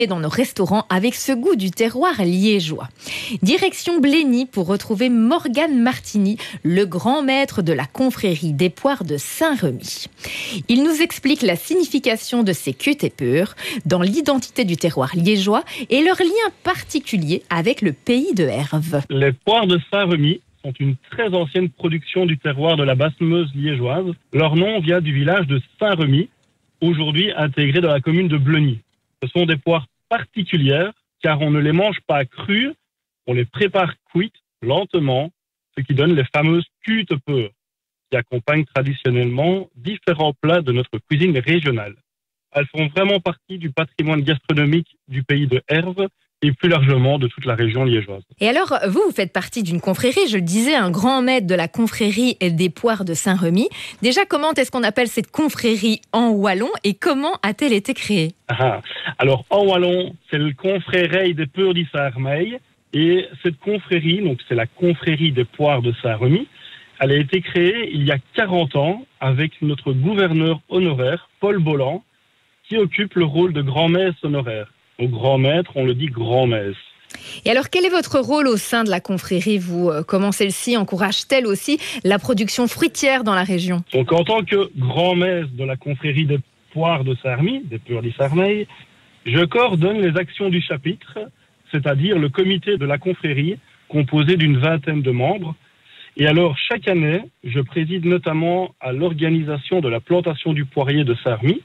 dans nos restaurants avec ce goût du terroir liégeois. Direction Blény pour retrouver Morgane Martini, le grand maître de la confrérie des poires de Saint-Remy. Il nous explique la signification de ces cuites et pures dans l'identité du terroir liégeois et leur lien particulier avec le pays de Herve. Les poires de Saint-Remy sont une très ancienne production du terroir de la Basse-Meuse liégeoise. Leur nom vient du village de Saint-Remy, aujourd'hui intégré dans la commune de Blény. Ce sont des poires particulières car on ne les mange pas crues, on les prépare cuites lentement, ce qui donne les fameuses cuites pures qui accompagnent traditionnellement différents plats de notre cuisine régionale. Elles font vraiment partie du patrimoine gastronomique du pays de Herve et plus largement de toute la région liégeoise. Et alors, vous faites partie d'une confrérie, je le disais, un grand maître de la confrérie et des poires de Saint-Remy. Déjà, comment est-ce qu'on appelle cette confrérie en wallon et comment a-t-elle été créée? Alors, en wallon, c'est le confrérie des peurs de Saint-Remy. Et cette confrérie, donc c'est la confrérie des poires de Saint-Remy, elle a été créée il y a 40 ans avec notre gouverneur honoraire, Paul Bolland, qui occupe le rôle de grand-messe honoraire. Au grand maître, on le dit grand-messe. Et alors, quel est votre rôle au sein de la confrérie? Comment celle-ci encourage-t-elle aussi la production fruitière dans la région? Donc, en tant que grand-messe de la confrérie des poires de Saint-Remy, des peurs de Saint-Remy, je coordonne les actions du chapitre, c'est-à-dire le comité de la confrérie, composé d'une 20aine de membres. Et alors, chaque année, je préside notamment à l'organisation de la plantation du poirier de Saint-Remy,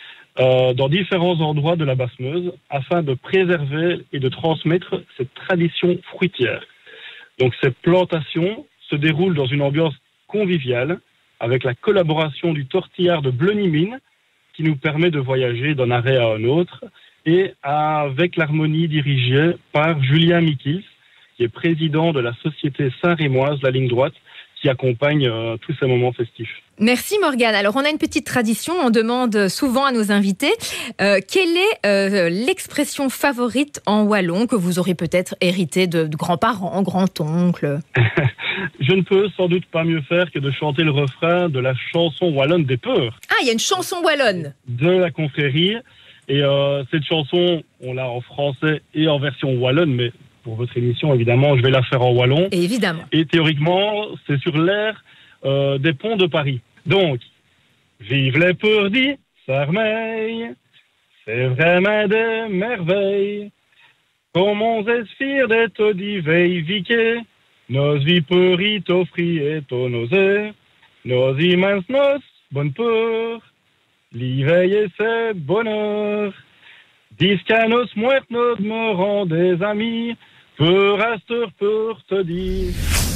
dans différents endroits de la Basse-Meuse, afin de préserver et de transmettre cette tradition fruitière. Donc cette plantation se déroule dans une ambiance conviviale, avec la collaboration du tortillard de Blény-Mine, qui nous permet de voyager d'un arrêt à un autre, et avec l'harmonie dirigée par Julien Mikils, qui est président de la société Saint-Rémoise, la ligne droite, qui accompagne tous ces moments festifs. Merci Morgane. Alors on a une petite tradition, on demande souvent à nos invités quelle est l'expression favorite en wallon que vous aurez peut-être hérité de grands-parents, grands-oncles? Je ne peux sans doute pas mieux faire que de chanter le refrain de la chanson wallonne des peurs. Ah, il y a une chanson wallonne de la confrérie. Et cette chanson, on l'a en français et en version wallonne, mais pour votre émission, évidemment, je vais la faire en wallon. Évidemment. Et théoriquement, c'est sur l'air des ponts de Paris. Donc, vive les peurs de Saint-Remy, c'est vraiment des merveilles. Comment s'espire d'être divers viqué, nos vies peurit offrir et nos nos immenses nos bonnes peurs, l'éveil c'est bonheur. Dis qu'à nos muertes nous demeurons des amis, peur à peur te dire.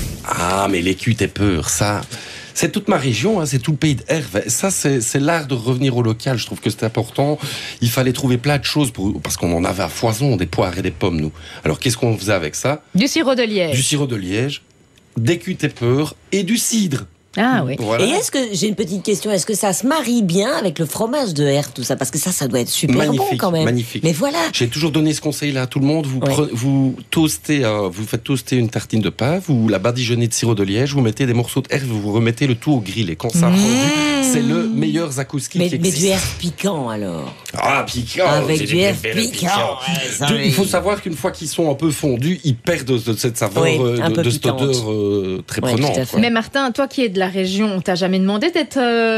Ah, mais les cuites et peurs, ça, c'est toute ma région, hein, c'est tout le pays de Herve. Ça, c'est l'art de revenir au local. Je trouve que c'est important. Il fallait trouver plein de choses parce qu'on en avait à foison, des poires et des pommes, nous. Alors, qu'est-ce qu'on faisait avec ça? Du sirop de liège. Du sirop de liège, des cuites et peurs et du cidre. Ah oui. Voilà. Et est-ce que, j'ai une petite question, est-ce que ça se marie bien avec le fromage de Herve, tout ça? Parce que ça doit être super magnifique, bon quand même. Magnifique. Mais voilà. J'ai toujours donné ce conseil-là à tout le monde. Vous toastez, vous faites toaster une tartine de pain, vous la badigeonnez de sirop de liège, vous mettez des morceaux de herbe, vous remettez le tout au grill. Et quand ça a fondu, c'est le meilleur zakouski qui existe. Mais du herbe piquant alors. Ah, piquant. Avec du herbe piquant. Il faut savoir qu'une fois qu'ils sont un peu fondus, ils perdent de cette saveur, de cette odeur très prenante. Mais Martin, toi qui es de la région, on t'a jamais demandé d'être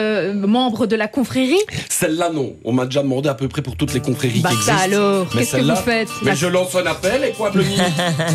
membre de la confrérie? Celle-là, non. On m'a déjà demandé à peu près pour toutes les confréries qui existent. Alors, qu'est-ce que vous faites? Mais je lance un appel et quoi, Blény?